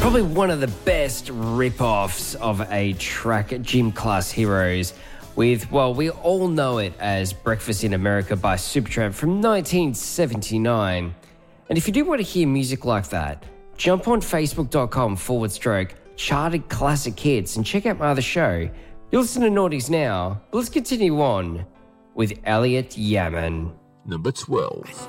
Probably one of the best rip-offs of a track, Gym Class Heroes, with, well, we all know it as Breakfast in America by Supertramp from 1979. And if you do want to hear music like that, jump on facebook.com/charted classic hits and check out my other show. You'll listen to Naughties now, but let's continue on with Elliot Yamin. Number 12.